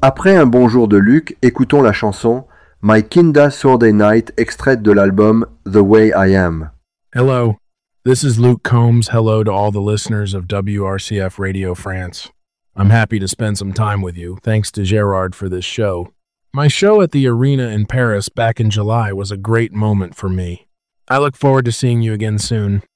Après un bonjour de Luc, écoutons la chanson My Kinda Saturday Night, extraite de l'album The Way I Am. Hello, this is Luke Combs. Hello to all the listeners of WRCF Radio France. I'm happy to spend some time with you. Thanks to Gerard for this show. My show at the Arena in Paris back in July was a great moment for me. I look forward to seeing you again soon.